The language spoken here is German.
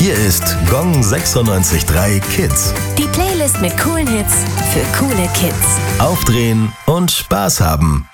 Hier ist Gong 96.3 Kids. Die Playlist mit coolen Hits für coole Kids. Aufdrehen und Spaß haben.